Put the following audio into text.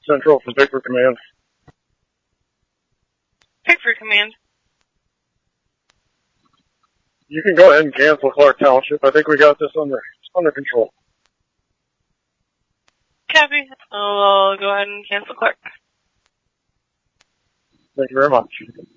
Central from Pickford Command. Pickford Command. You can go ahead and cancel Clark Township. I think we got this under control. Copy. I'll go ahead and cancel Clark. Thank you very much.